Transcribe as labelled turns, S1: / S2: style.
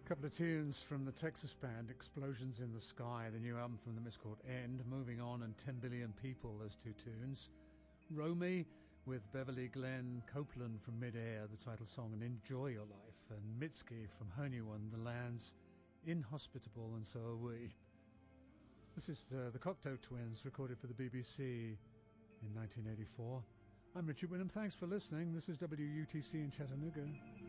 S1: Couple of tunes from the Texas band Explosions in the Sky, the new album from them is called End. Moving On and 10 Billion People, those two tunes. Romy with Beverly Glenn Copeland from Midair, the title song, and Enjoy Your Life. And Mitski from her new one, The Land's Inhospitable and So Are We. This is the Cocteau Twins, recorded for the BBC in 1984. I'm Richard Winham. Thanks for listening. This is WUTC in Chattanooga.